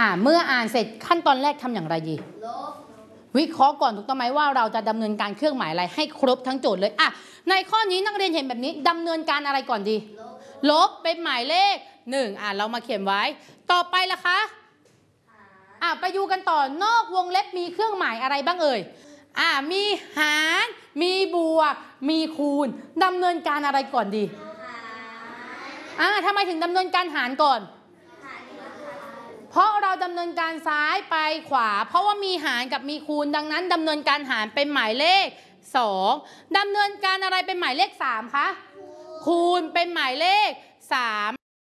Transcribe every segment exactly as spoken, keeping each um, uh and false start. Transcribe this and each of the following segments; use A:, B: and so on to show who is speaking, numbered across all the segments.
A: อ่าเมื่ออ่านเสร็จขั้นตอนแรกทำอย่างไรดีวิเคราะห์ก่อนถูกต้องไหมว่าเราจะดำเนินการเครื่องหมายอะไรให้ครบทั้งโจทย์เลยอ่ะในข้อนี้นักเรียนเห็นแบบนี้ดำเนินการอะไรก่อนดีลบเป็นหมายเลขหนึ่งอ่ะเรามาเขียนไว้ต่อไปล่ะคะอ่ะไปดูกันต่อนอกวงเล็บมีเครื่องหมายอะไรบ้างเอ่ยอ่ะมีหารมีบวกมีคูณดำเนินการอะไรก่อนดีอ่ะทำไมถึงดำเนินการหารก่อนเพราะเราดำเนินการซ้ายไปขวาเพราะว่ามีหารกับมีคูณดังนั้นดำเนินการหารเป็นหมายเลขสองดำเนินการอะไรเป็นหมายเลขสามคะคูณเป็นหมายเลขสาม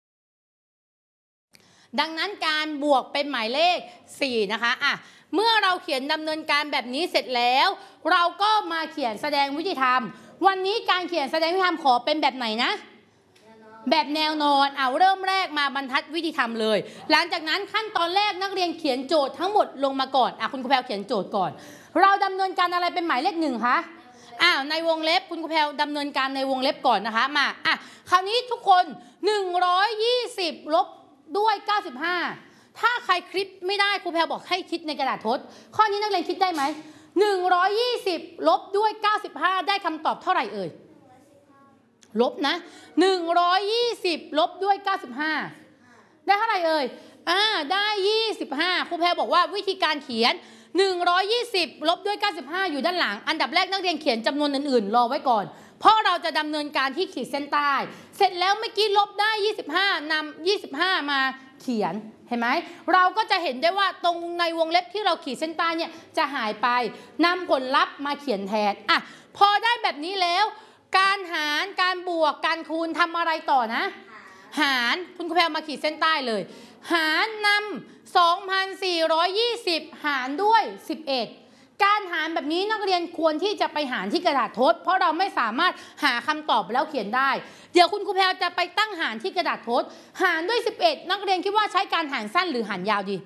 A: ดังนั้นการบวกเป็นหมายเลขสี่นะคะอ่ะเมื่อเราเขียนดำเนินการแบบนี้เสร็จแล้วเราก็มาเขียนแสดงวิธีทำวันนี้การเขียนแสดงวิธีทำขอเป็นแบบไหนนะแบบแนวนอนเอาเริ่มแรกมาบรรทัดวิธีทำเลยหลังจากนั้นขั้นตอนแรกนักเรียนเขียนโจทย์ทั้งหมดลงมาก่อนอ่ะคุณครูแพรวเขียนโจทย์ก่อนเราดำเนินการอะไรเป็นหมายเลขหนึ่งคะอ้าวในวงเล็บคุณครูแพรวดำเนินการในวงเล็บก่อนนะคะมาอ่ะคราวนี้ทุกคนหนึ่งร้อยยี่สิบลบด้วยเก้าสิบห้าถ้าใครคิดไม่ได้ครูแพรวบอกให้คิดในกระดาษทดข้อนี้นักเรียนคิดได้ไหมหนึ่งร้อยยี่สิบลบด้วยเก้าสิบห้าได้คำตอบเท่าไหร่เอ่ยลบนะหนึ่งร้อยยี่สิบลบด้วยเก้าสิบห้าได้เท่าไหร่เอ่ยอ่าได้ยี่สิบห้าครูแพรบอกว่าวิธีการเขียนหนึ่งร้อยยี่สิบลบด้วยเก้าสิบห้าอยู่ด้านหลังอันดับแรกนักเรียนเขียนจำนวนอื่นๆรอไว้ก่อนเพราะเราจะดำเนินการที่ขีดเส้นใต้เสร็จแล้วเมื่อกี้ลบได้ยี่สิบห้านำยี่สิบห้ามาเขียนเห็นไหมเราก็จะเห็นได้ว่าตรงในวงเล็บที่เราขีดเส้นใต้เนี่ยจะหายไปนำผลลัพธ์มาเขียนแทนอ่ะพอได้แบบนี้แล้วการหารการบวกการคูณทำอะไรต่อนะหารคุณครูแพรมาขีดเส้นใต้เลยหารนำ สองพันสี่ร้อยยี่สิบ หารด้วยสิบเอ็ดการหารแบบนี้นักเรียนควรที่จะไปหารที่กระดาษทดเพราะเราไม่สามารถหาคำตอบแล้วเขียนได้เดี๋ยวคุณครูแพรจะไปตั้งหารที่กระดาษทดหารด้วยสิบเอ็ดนักเรียนคิดว่าใช้การหารสั้นหรือหารยาวดี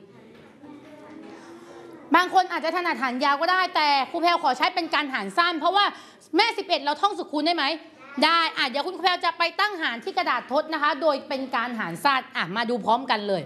A: บางคนอาจจะถนัดหารยาวก็ได้แต่ครูแพรขอใช้เป็นการหารสั้นเพราะว่าแม่สิบเอ็ดเราท่องสุขคูณได้ไหมได้อ่ะเดี๋ยวคุณครูแพรจะไปตั้งหารที่กระดาษทดนะคะโดยเป็นการหารสั้นอ่ะมาดูพร้อมกันเลย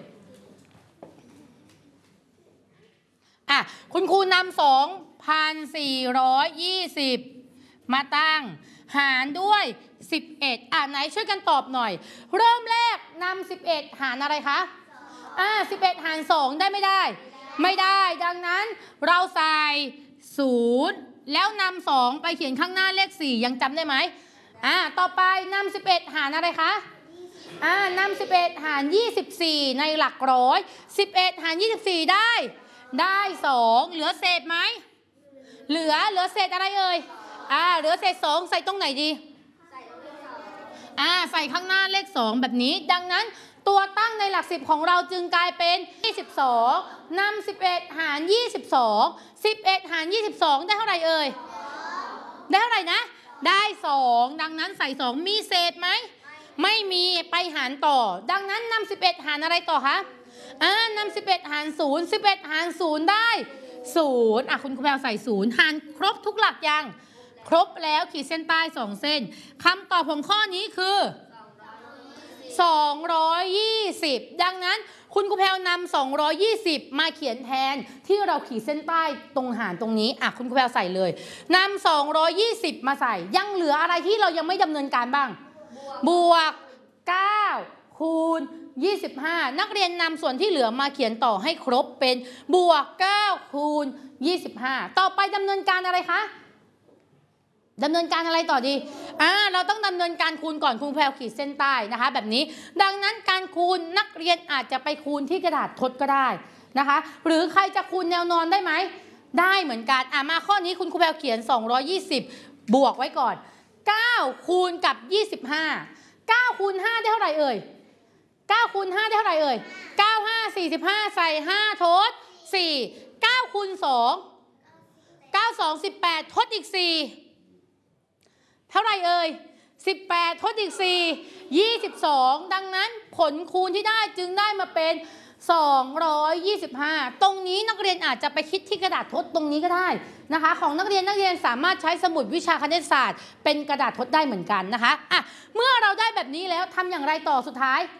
A: อ่ะคุณครูนำ สองพันสี่ร้อยยี่สิบ มาตั้งหารด้วยสิบเอ็ดอ่ะไหนช่วยกันตอบหน่อยเริ่มแรกนำสิบเอ็ดหารอะไรคะอ่ะสิบเอ็ดหารสองได้ไม่ได้ไม่ได้ดังนั้นเราใส่ศูนย์แล้วนำสองไปเขียนข้างหน้าเลขสี่ยังจำได้ไหมอ่าต่อไปนำสิบเอ็ดหารอะไรคะอ่านำสิบเอ็ดหารยี่สิบสี่ในหลักร้อยสิบเอ็ดหารยี่สิบสี่ได้ได้สองเหลือเศษไหมเหลือเหลือเศษอะไรเอ่ยอ่าเหลือเศษสองใส่ตรงไหนดีอ่าใส่ข้างหน้าเลขสองแบบนี้ดังนั้นตัวตั้งในหลักสิบของเราจึงกลายเป็นยี่สิบสองนำสิบเอ็ดหารยี่สิบสอง สิบเอ็ดหารยี่สิบสองได้เท่าไหร่เอ่ยได้เท่าไหร่นะได้สองดังนั้นใส่สองมีเศษไหมไม่มีไปหารต่อดังนั้นนำสิบเอ็ดหารอะไรต่อคะอ่านำสิบเอ็ดหารศูนย์ สิบเอ็ดหารศูนย์ได้ศูนย์อ่ะคุณครูแพรใส่ศูนย์หารครบทุกหลักยังครบแล้วขีดเส้นใต้สองเส้นคำตอบของข้อนี้คือสองร้อยยี่สิบดังนั้นคุณครูแพรนำสองร้อยยี่สิบมาเขียนแทนที่เราขีดเส้นใต้ตรงหารตรงนี้อ่ะคุณครูแพรใส่เลยนำสองร้อยยี่สิบมาใส่ยังเหลืออะไรที่เรายังไม่ดำเนินการบ้างบวกเก้าคูณยี่สิบห้านักเรียนนำส่วนที่เหลือมาเขียนต่อให้ครบเป็นบวกเก้าคูณยี่สิบห้าต่อไปดำเนินการอะไรคะดำเนินการอะไรต่อดีอ่าเราต้องดำเนินการคูณก่อนครูแพรขีดเส้นใต้นะคะแบบนี้ดังนั้นการคูณนักเรียนอาจจะไปคูณที่กระดาษทดก็ได้นะคะหรือใครจะคูณแนวนอนได้ไหมได้เหมือนกันอ่ามาข้อนี้คุณครูแพรเขียนสองร้อยยี่สิบบวกไว้ก่อนเก้าคูณกับยี่สิบห้า เก้าคูณห้าได้เท่าไหร่เอ่ยเก้าคูณห้าได้เท่าไหร่เอ่ยเก้า ห้า สี่สิบห้าใส่ห้าทดสี่ เก้าคูณสอง เก้า สอง สิบแปดทดอีกสี่เท่าไหร่เอ่ยสิบแปดทดอีกสี่ ยี่สิบสองดังนั้นผลคูณที่ได้จึงได้มาเป็นสองร้อยยี่สิบห้าตรงนี้นักเรียนอาจจะไปคิดที่กระดาษทดตรงนี้ก็ได้นะคะของนักเรียนนักเรียนสามารถใช้สมุดวิชาคณิตศาสตร์เป็นกระดาษทดได้เหมือนกันนะคะอ่ะเมื่อเราได้แบบนี้แล้วทำอย่างไรต่อสุดท้าย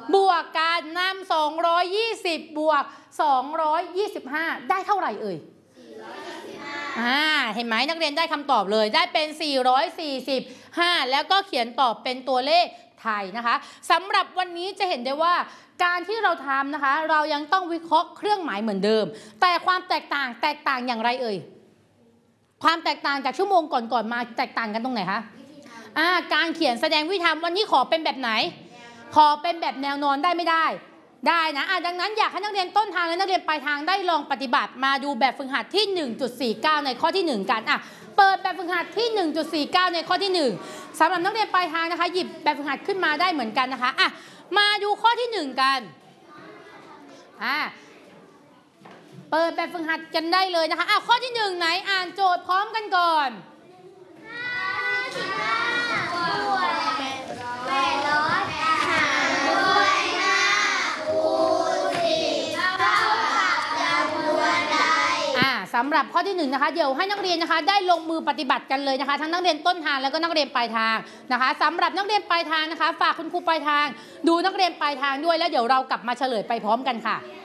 A: บวกกันนำสองร้อยยี่สิบบวกสองร้อยยี่สิบห้าได้เท่าไหร่เอ่ยอ่าเห็นไหมนักเรียนได้คำตอบเลยได้เป็นสี่ร้อยสี่สิบห้าแล้วก็เขียนตอบเป็นตัวเลขไทยนะคะสำหรับวันนี้จะเห็นได้ว่าการที่เราทำนะคะเรายังต้องวิเคราะห์เครื่องหมายเหมือนเดิมแต่ความแตกต่างแตกต่างอย่างไรเอ่ยความแตกต่างจากชั่วโมงก่อนๆมาแตกต่างกันตรงไหนคะอ่าการเขียนแสดงวิธีทำวันนี้ขอเป็นแบบไหนขอเป็นแบบแนวนอนได้ไม่ได้ได้นะอ่ะดังนั้นอยากให้นักเรียนต้นทางและนักเรียนปลายทางได้ลองปฏิบัติมาดูแบบฝึกหัดที่ หนึ่งจุดสี่เก้า ในข้อที่หนึ่งกันอ่ะเปิดแบบฝึกหัดที่ หนึ่งจุดสี่เก้า ในข้อที่หนึ่งสำหรับนักเรียนปลายทางนะคะหยิบแบบฝึกหัดขึ้นมาได้เหมือนกันนะคะอ่ะมาดูข้อที่หนึ่งกันอ่ะเปิดแบบฝึกหัดกันได้เลยนะคะอ่ะข้อที่หนึ่งไหนอ่านโจทย์พร้อมกันก่อนสำหรับข้อที่หนึ่งนะคะเดี๋ยวให้นักเรียนนะคะได้ลงมือปฏิบัติกันเลยนะคะทั้งนักเรียนต้นทางแล้วก็นักเรียนปลายทางนะคะสำหรับนักเรียนปลายทางนะคะฝากคุณครูปลายทางดูนักเรียนปลายทางด้วยแล้วเดี๋ยวเรากลับมาเฉลยไปพร้อมกันค่ะ